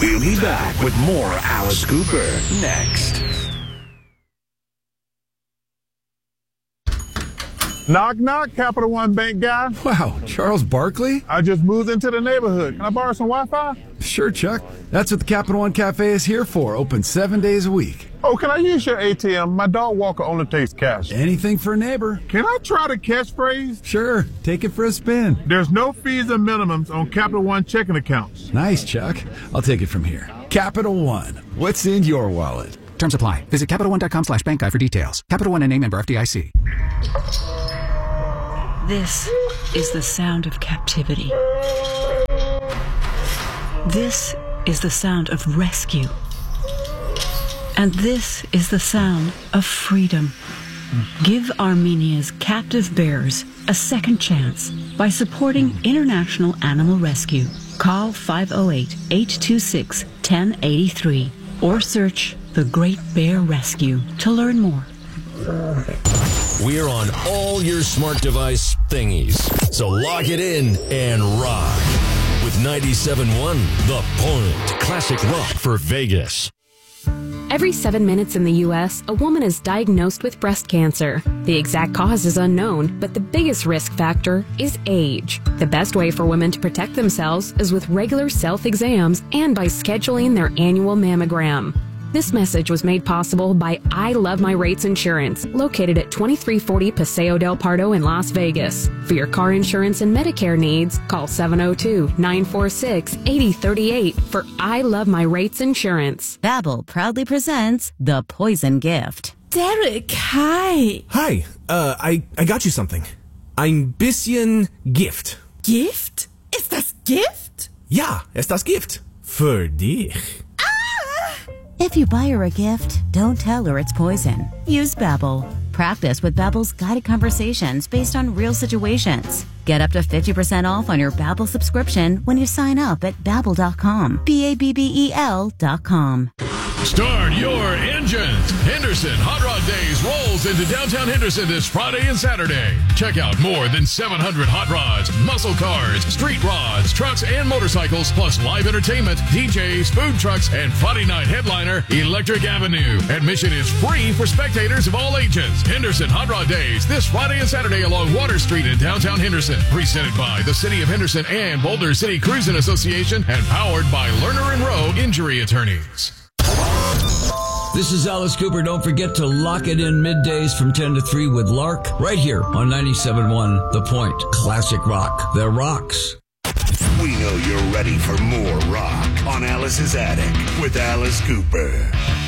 We'll be back with more Alice Cooper next. Knock, knock, Capital One Bank guy. Wow, Charles Barkley? I just moved into the neighborhood. Can I borrow some Wi-Fi? Sure, Chuck. That's what the Capital One Cafe is here for. Open 7 days a week. Oh, can I use your ATM? My dog walker only takes cash. Anything for a neighbor. Can I try the catchphrase? Sure, take it for a spin. There's no fees and minimums on Capital One checking accounts. Nice, Chuck. I'll take it from here. Capital One. What's in your wallet? Terms apply. Visit CapitalOne.com/bankguide for details. Capital One and name member FDIC. This is the sound of captivity. This is the sound of rescue. And this is the sound of freedom. Give Armenia's captive bears a second chance by supporting International Animal Rescue. Call 508-826-1083 or search The Great Bear Rescue to learn more. We're on all your smart device thingies. So log it in and rock with 97.1 The Point. Classic rock for Vegas. Every 7 minutes in the U.S., a woman is diagnosed with breast cancer. The exact cause is unknown, but the biggest risk factor is age. The best way for women to protect themselves is with regular self-exams and by scheduling their annual mammogram. This message was made possible by I Love My Rates Insurance, located at 2340 Paseo del Pardo in Las Vegas. For your car insurance and Medicare needs, call 702-946-8038 for I Love My Rates Insurance. Babbel proudly presents The Poison Gift. Derek, hi. Hi, I got you something. Ein bisschen Gift. Gift? Ist das Gift? Ja, ist das Gift. Für dich. If you buy her a gift, don't tell her it's poison. Use Babbel. Practice with Babbel's guided conversations based on real situations. Get up to 50% off on your Babbel subscription when you sign up at Babbel.com. Babbel.com. Start your engines. Henderson Hot Rod Days rolls into downtown Henderson this Friday and Saturday. Check out more than 700 hot rods, muscle cars, street rods, trucks, and motorcycles, plus live entertainment, DJs, food trucks, and Friday night headliner, Electric Avenue. Admission is free for spectators of all ages. Henderson Hot Rod Days this Friday and Saturday along Water Street in downtown Henderson. Presented by the City of Henderson and Boulder City Cruising Association and powered by Lerner & Rowe Injury Attorneys. This is Alice Cooper. Don't forget to lock it in middays from 10 to 3 with Lark right here on 97.1 The Point. Classic rock that rocks. We know you're ready for more rock on Alice's Attic with Alice Cooper.